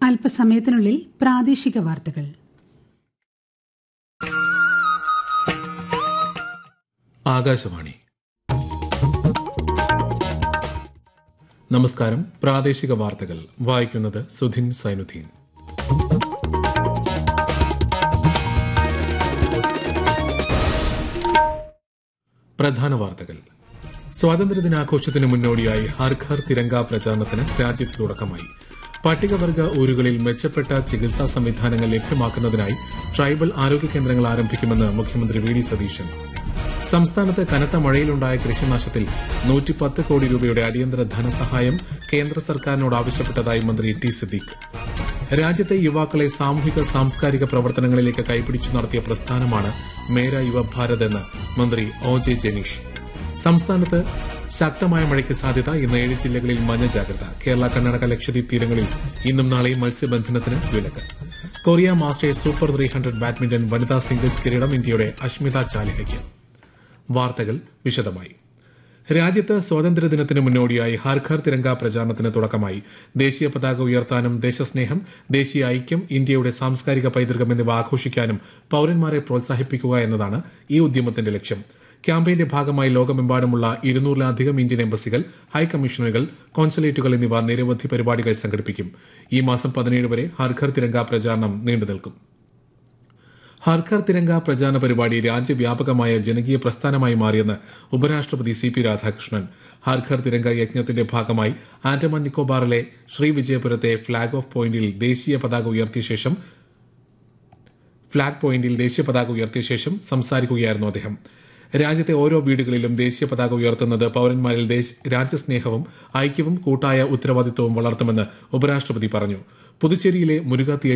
അല്പസമയത്തിനുള്ളിൽ പ്രാദേശിക വാർത്തകൾ. ആകാശവാണി. നമസ്കാരം. പ്രാദേശിക വാർത്തകൾ വായിക്കുന്നത് സുധിൻ സൈനുദ്ദീൻ. പ്രധാന വാർത്തകൾ. സ്വാതന്ത്ര്യദിനാഘോഷത്തിന് മുന്നോടിയായി ഹർ ഘർ തിരങ്ക പ്രചാരണത്തിന് രാജ്യത്ത് തുടക്കമായി. പട്ടികവർഗ ഊരുകളിൽ മെച്ചപ്പെട്ട ചികിത്സാ സംവിധാനങ്ങൾ ലഭ്യമാക്കുന്നതിനായി ട്രൈബൽ ആരോഗ്യ കേന്ദ്രങ്ങൾ ആരംഭിക്കുമെന്ന് മുഖ്യമന്ത്രി വി ഡി സതീശൻ. സംസ്ഥാനത്ത് കനത്ത മഴയിലുണ്ടായ കൃഷിനാശത്തിൽ 110 കോടി രൂപയുടെ അടിയന്തര ധനസഹായം കേന്ദ്ര സർക്കാരിനോട് ആവശ്യപ്പെട്ടതായി മന്ത്രി ടി സിദ്ദീഖ്. രാജ്യത്തെ യുവാക്കളെ സാമൂഹിക സാംസ്കാരിക പ്രവർത്തനങ്ങളിലേക്ക് കൈപിടിച്ചു നടത്തിയ പ്രസ്ഥാനമാണ് മേര യുവഭാരത് എന്ന് മന്ത്രി ഒ ജെ ജനീഷ്. സംസ്ഥാനത്ത് ശക്തമായ മഴയ്ക്ക് സാധ്യത. ഇന്ന് 7 ജില്ലകളിൽ മഞ്ഞ ജാഗ്രത. കേരള, കർണാടക, ലക്ഷദ്വീപ് തീരങ്ങളിൽ ഇന്നും നാളെയും മത്സ്യബന്ധനത്തിന് വിലക്ക്. കൊറിയ മാസ്റ്റേഴ്സ് സൂപ്പർ 300 ബാഡ്മിന്റൺ വനിതാ സിംഗിൾസ് കിരീടം ഇന്ത്യയുടെ അഷ്മിത ചാലിഹയ്ക്ക്. വാർത്തകൾ വിശദമായി. രാജ്യത്ത് സ്വാതന്ത്ര്യദിനത്തിന് മുന്നോടിയായി ഹർ ഘർ തിരങ്ക പ്രചാരണത്തിന് തുടക്കമായി. ദേശീയ പതാക ഉയർത്താനും ദേശസ്നേഹം, ദേശീയ ഐക്യം, ഇന്ത്യയുടെ സാംസ്കാരിക പൈതൃകം എന്നിവ ആഘോഷിക്കാനും പൌരന്മാരെ പ്രോത്സാഹിപ്പിക്കുക എന്നതാണ് ഈ ഉദ്യമത്തിന്റെ ലക്ഷ്യം. ക്യാമ്പയിന്റെ ഭാഗമായി ലോകമെമ്പാടുമുള്ള 200-ലധികം ഇന്ത്യൻ എംബസികൾ, ഹൈക്കമ്മീഷനുകൾ, കോൺസുലേറ്റുകൾ എന്നിവ നിരവധി പരിപാടികൾ സംഘടിപ്പിക്കും. ഈ മാസം 17 വരെ ഹർ ഘർ തിരങ്ക പ്രചാരണം നീണ്ടുനിൽക്കും. ഹർ ഘർ തിരങ്ക പ്രചാരണ പരിപാടി രാജ്യവ്യാപകമായ ജനകീയ പ്രസ്ഥാനമായി മാറിയെന്ന് ഉപരാഷ്ട്രപതി സി പി രാധാകൃഷ്ണൻ. ഹർ ഘർ തിരങ്ക യജ്ഞത്തിന്റെ ഭാഗമായി ആൻഡമാൻ നിക്കോബാറിലെ ശ്രീവിജയപുരത്തെ ഫ്ളാഗ് പോയിന്റിൽ ദേശീയ പതാക ഉയർത്തിയ ശേഷം സംസാരിക്കുകയായിരുന്നു അദ്ദേഹം. രാജ്യത്തെ ഓരോ വീടുകളിലും ദേശീയ പതാക ഉയർത്തുന്നത് പൌരന്മാരിൽ രാജ്യസ്നേഹവും ഐക്യവും കൂട്ടായ ഉത്തരവാദിത്വവും വളർത്തുമെന്ന് ഉപരാഷ്ട്രപതി പറഞ്ഞു. പുതുച്ചേരിയിലെ മുരുക